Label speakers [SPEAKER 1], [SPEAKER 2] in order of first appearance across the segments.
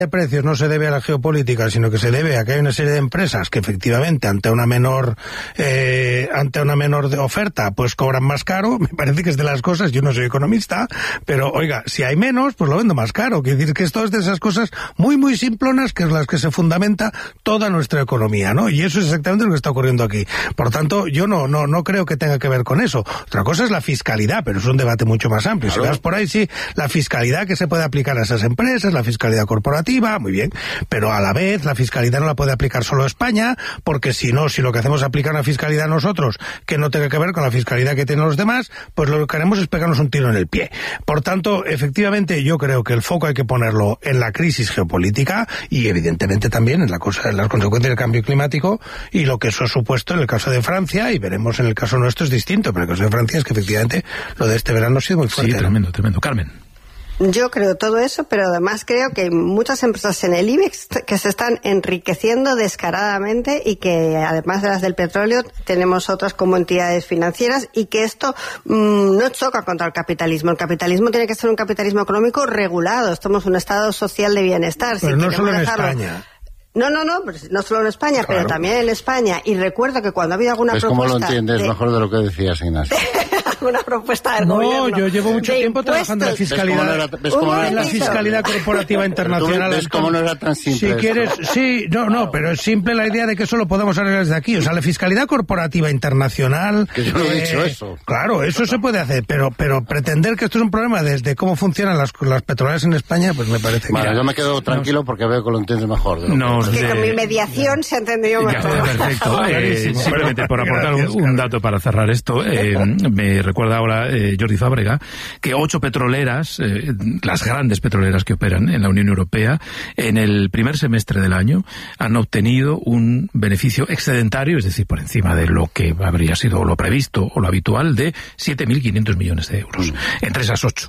[SPEAKER 1] de precios no se debe a la geopolítica, sino que se debe a que hay una serie de empresas que efectivamente ante una menor oferta pues cobran más caro. Me parece que es de las cosas, yo no soy economista, pero oiga, si hay menos, pues lo vendo más caro. Quiere decir que esto es de esas cosas muy muy simplonas que es las que se fundamenta toda nuestra economía, ¿no? Y eso es exactamente lo que está ocurriendo aquí. Por tanto, yo no creo que tenga que ver con eso. Otra cosa es la fiscalidad, pero es un debate mucho más amplio. Claro. Si vas por ahí, sí, la fiscalidad que se puede aplicar a esas empresas, la fiscalidad corporativa, muy bien, pero a la vez la fiscalidad no la puede aplicar solo España, porque si no, si lo que hacemos es aplicar una fiscalidad a nosotros que no tenga que ver con la fiscalidad que tienen los demás, pues lo que haremos es pegarnos un tiro en el pie. Por tanto, efectivamente, yo creo que el foco hay que ponerlo en la crisis geopolítica y evidentemente también en las consecuencias del cambio climático y lo que eso ha supuesto en el caso de Francia, y veremos en el caso nuestro es distinto, pero en el caso de Francia es que efectivamente lo de este verano ha sido muy fuerte.
[SPEAKER 2] Sí, tremendo. Carmen.
[SPEAKER 3] Yo creo todo eso, pero además creo que hay muchas empresas en el IBEX que se están enriqueciendo descaradamente y que además de las del petróleo tenemos otras como entidades financieras y que esto no choca contra el capitalismo. El capitalismo tiene que ser un capitalismo económico regulado. Somos un estado social de bienestar.
[SPEAKER 1] Pero no solo en España.
[SPEAKER 3] No solo en España, claro, pero también en España. Y recuerdo que cuando ha habido alguna propuesta...
[SPEAKER 4] ¿Cómo lo entiendes? Mejor de lo que decías, Ignacio.
[SPEAKER 3] Alguna propuesta del gobierno.
[SPEAKER 1] No, yo llevo mucho tiempo trabajando en la fiscalidad. En la fiscalidad corporativa internacional.
[SPEAKER 4] ¿Ves cómo no era tan simple?
[SPEAKER 1] Si quieres, sí, pero es simple la idea de que eso lo podemos arreglar desde aquí. O sea, la fiscalidad corporativa internacional...
[SPEAKER 4] Que yo no he dicho eso.
[SPEAKER 1] Claro, eso se puede hacer, pero pretender que esto es un problema desde cómo funcionan las petroleras en España, pues me parece que...
[SPEAKER 4] Vale, yo me quedo tranquilo porque veo que lo entiendes mejor.
[SPEAKER 3] Que con mi mediación se ha entendido mejor.
[SPEAKER 2] Perfecto. Simplemente por aportar un dato para cerrar esto, me recuerda ahora Jordi Fábrega que 8 petroleras, las grandes petroleras que operan en la Unión Europea, en el primer semestre del año han obtenido un beneficio excedentario, es decir, por encima de lo que habría sido lo previsto o lo habitual, de 7.500 millones de euros. Entre esas 8.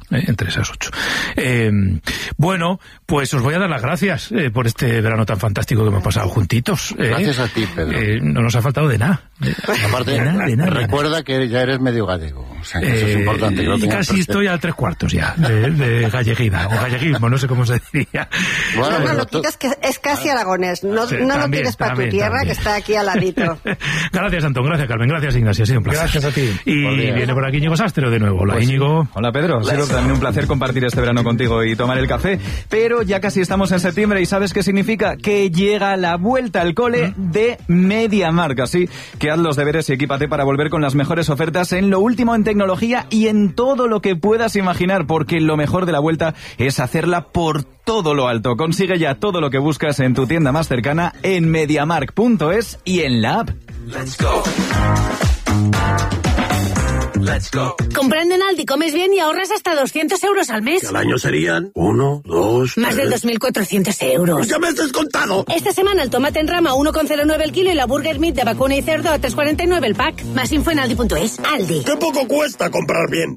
[SPEAKER 2] Bueno, pues os voy a dar las gracias por este verano tan fantástico que hemos pasado juntitos.
[SPEAKER 4] Gracias a ti, Pedro.
[SPEAKER 2] No nos ha faltado de nada.
[SPEAKER 4] Aparte, recuerda que ya eres medio gallego. O sea, que eso es importante.
[SPEAKER 2] Y casi estoy al 3/4 ya de galleguida, o galleguismo, no sé cómo se diría.
[SPEAKER 3] Bueno, no lo quitas, que es casi aragonés. No lo tienes para tu tierra, que está aquí al ladito.
[SPEAKER 2] Gracias, Antón. Gracias, Carmen. Gracias, Ignacio. Ha sido un placer.
[SPEAKER 1] Gracias a ti.
[SPEAKER 2] Y viene por aquí Íñigo Sastero de nuevo. Hola, Íñigo.
[SPEAKER 5] Hola, Pedro. Ha sido también un placer compartir este verano contigo y tomar el café. Pero ya casi estamos en septiembre y ¿sabes qué significa? Que llega la vuelta al cole de MediaMarkt. Así que haz los deberes y equípate para volver con las mejores ofertas en lo último en tecnología y en todo lo que puedas imaginar, porque lo mejor de la vuelta es hacerla por todo lo alto. Consigue ya todo lo que buscas en tu tienda más cercana, en MediaMarkt.es y en la app.
[SPEAKER 6] Let's go. Let's go.
[SPEAKER 7] Comprando en Aldi comes bien y ahorras hasta 200 euros al mes.
[SPEAKER 6] Que al año serían 1, 2...
[SPEAKER 7] Más de 2.400 euros.
[SPEAKER 6] ¡Ya me has descontado!
[SPEAKER 7] Esta semana el tomate en rama 1,09 el kilo y la burger meat de vacuna y cerdo a 3,49 el pack. Más info en Aldi.es. Aldi.
[SPEAKER 6] ¡Qué poco cuesta comprar bien!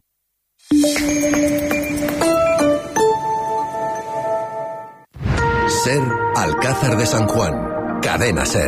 [SPEAKER 8] SER Alcázar de San Juan. Cadena SER.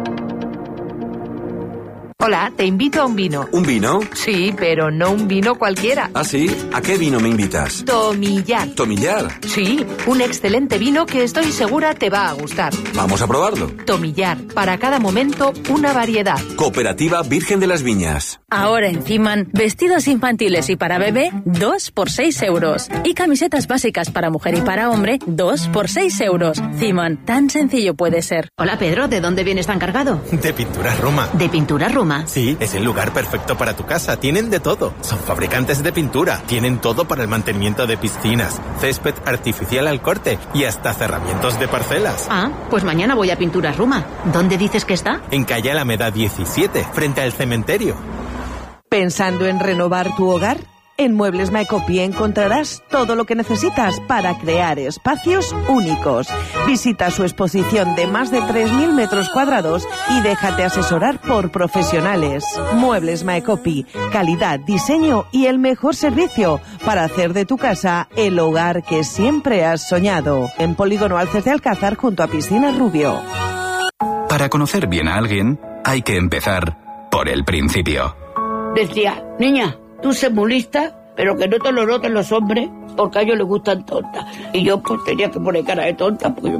[SPEAKER 9] Hola, te invito a un vino.
[SPEAKER 10] ¿Un vino?
[SPEAKER 9] Sí, pero no un vino cualquiera.
[SPEAKER 10] ¿Ah, sí? ¿A qué vino me invitas?
[SPEAKER 9] Tomillar.
[SPEAKER 10] ¿Tomillar?
[SPEAKER 9] Sí, un excelente vino que estoy segura te va a gustar.
[SPEAKER 10] Vamos a probarlo.
[SPEAKER 9] Tomillar, para cada momento una variedad.
[SPEAKER 10] Cooperativa Virgen de las Viñas.
[SPEAKER 11] Ahora en Ciman, vestidos infantiles y para bebé, 2 por 6 euros. Y camisetas básicas para mujer y para hombre, 2 por 6 euros. Ciman, tan sencillo puede ser.
[SPEAKER 9] Hola Pedro, ¿de dónde vienes tan cargado?
[SPEAKER 12] De Pinturas Roma.
[SPEAKER 9] ¿De Pinturas Roma?
[SPEAKER 12] Sí, es el lugar perfecto para tu casa. Tienen de todo. Son fabricantes de pintura. Tienen todo para el mantenimiento de piscinas, césped artificial al corte y hasta cerramientos de parcelas.
[SPEAKER 9] Ah, pues mañana voy a Pinturas Roma. ¿Dónde dices que está?
[SPEAKER 12] En calle Alameda 17, frente al cementerio.
[SPEAKER 13] ¿Pensando en renovar tu hogar? En Muebles My Copy encontrarás todo lo que necesitas para crear espacios únicos. Visita su exposición de más de 3.000 metros cuadrados y déjate asesorar por profesionales. Muebles My Copy, calidad, diseño y el mejor servicio para hacer de tu casa el hogar que siempre has soñado. En Polígono Alces de Alcázar junto a Piscina Rubio.
[SPEAKER 14] Para conocer bien a alguien hay que empezar por el principio.
[SPEAKER 15] Decía, niña, tú sé muy lista, pero que no te lo noten los hombres, porque a ellos les gustan tontas. Y yo pues tenía que poner cara de tonta, porque